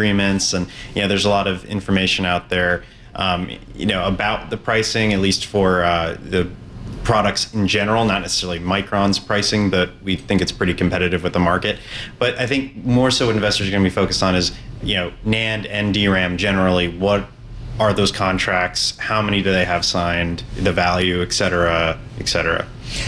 agreements, and there's a lot of information out there, about the pricing, at least for the products in general, not necessarily Micron's pricing, but we think it's pretty competitive with the market. But I think more so what investors are going to be focused on is, NAND and DRAM generally. What are those contracts? How many do they have signed? The value, et cetera, et cetera.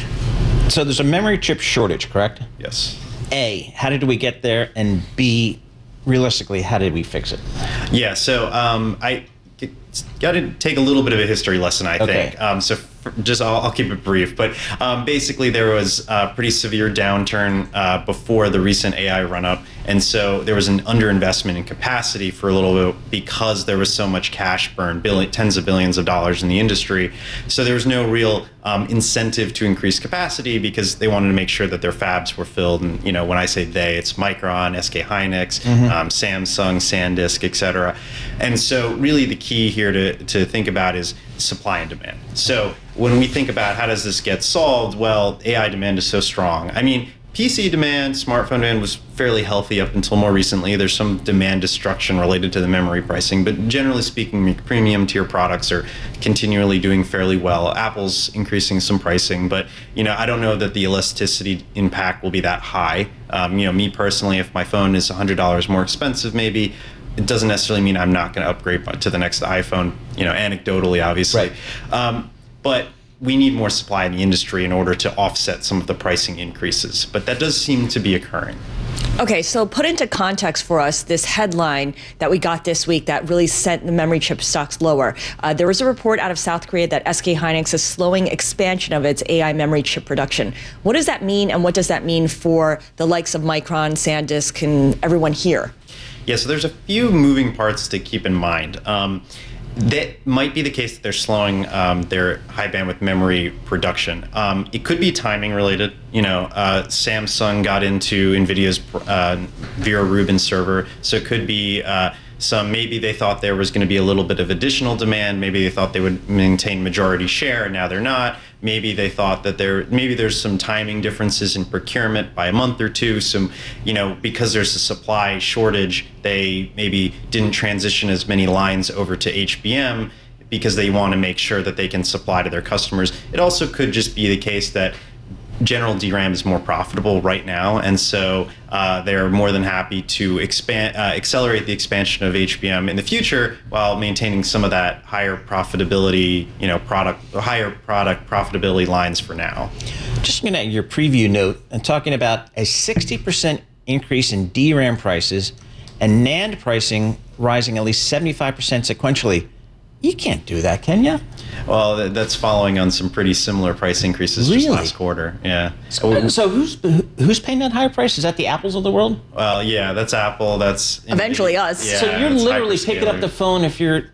So there's a memory chip shortage, correct? Yes. A, how did we get there? And B, realistically, how did we fix it? Yeah, so I got to take a little bit of a history lesson, I think. I'll keep it brief, but basically there was a pretty severe downturn before the recent AI run-up, and so there was an underinvestment in capacity for a little bit because there was so much cash burn, tens of billions of dollars in the industry. So there was no real incentive to increase capacity because they wanted to make sure that their fabs were filled. And when I say they, it's Micron, SK Hynix, Samsung, SanDisk, et cetera. And so really the key here to think about is supply and demand. So when we think about how does this get solved, well, AI demand is so strong. I mean, PC demand, smartphone demand was fairly healthy up until more recently. There's some demand destruction related to the memory pricing, but generally speaking, premium tier products are continually doing fairly well. Apple's increasing some pricing, but I don't know that the elasticity impact will be that high. Me personally, if my phone is $100 more expensive, maybe, it doesn't necessarily mean I'm not going to upgrade to the next iPhone, anecdotally, obviously. Right. But we need more supply in the industry in order to offset some of the pricing increases. But that does seem to be occurring. Okay, so put into context for us this headline that we got this week that really sent the memory chip stocks lower. There was a report out of South Korea that SK Hynix is slowing expansion of its AI memory chip production. What does that mean, and what does that mean for the likes of Micron, SanDisk, and everyone here? Yeah, so there's a few moving parts to keep in mind. That might be the case that they're slowing their high bandwidth memory production. It could be timing related. Samsung got into NVIDIA's Vera Rubin server, so it could be maybe they thought there was going to be a little bit of additional demand. Maybe they thought they would maintain majority share, and now they're not. Maybe they thought that there's some timing differences in procurement by a month or two. So, because there's a supply shortage, they maybe didn't transition as many lines over to HBM because they want to make sure that they can supply to their customers. It also could just be the case that general DRAM is more profitable right now, and so they're more than happy to accelerate the expansion of HBM in the future while maintaining some of that higher profitability, higher product profitability lines for now. Just looking at your preview note and talking about a 60% increase in DRAM prices and NAND pricing rising at least 75% sequentially. You can't do that, can you? Well, that's following on some pretty similar price increases just last quarter. Yeah. So who's paying that higher price? Is that the Apples of the world? Well, yeah, that's Apple. That's eventually us. Yeah, so you're literally picking up the phone if you're,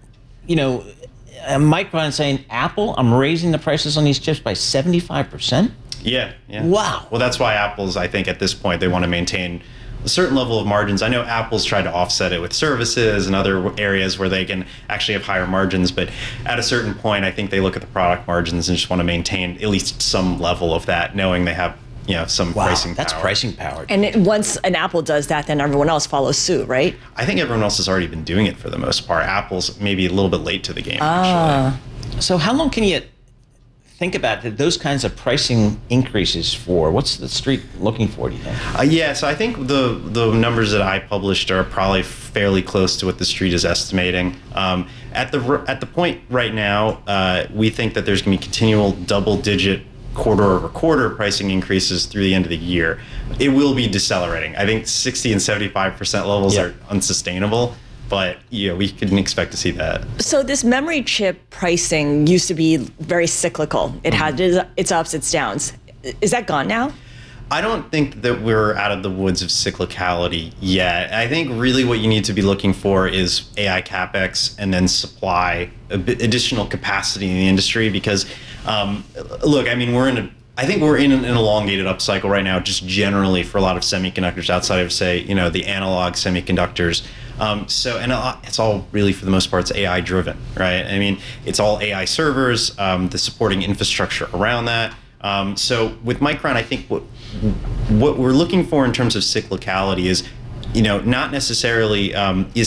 Micron saying, Apple, I'm raising the prices on these chips by 75%? Yeah. Wow. Well, that's why Apple's, I think, at this point, they want to maintain a certain level of margins. I know Apple's tried to offset it with services and other areas where they can actually have higher margins, but at a certain point, I think they look at the product margins and just want to maintain at least some level of that, knowing they have some pricing power. That's pricing power. And once an Apple does that, then everyone else follows suit, right? I think everyone else has already been doing it for the most part. Apple's maybe a little bit late to the game, actually. So how long can you think about those kinds of pricing increases for? What's the street looking for, do you think? So I think the numbers that I published are probably fairly close to what the street is estimating. At the point right now, we think that there's going to be continual double-digit quarter-over-quarter pricing increases through the end of the year. It will be decelerating. I think 60 and 75% levels are unsustainable. But we couldn't expect to see that. So this memory chip pricing used to be very cyclical. It had its ups, its downs. Is that gone now? I don't think that we're out of the woods of cyclicality yet. I think really what you need to be looking for is AI CapEx and then supply, additional capacity in the industry. Because, look, I mean, I think we're in an elongated upcycle right now, just generally for a lot of semiconductors outside of, say, the analog semiconductors. It's all really, for the most part, it's AI driven, right? I mean, it's all AI servers, the supporting infrastructure around that. So with Micron, I think what we're looking for in terms of cyclicality is, not necessarily is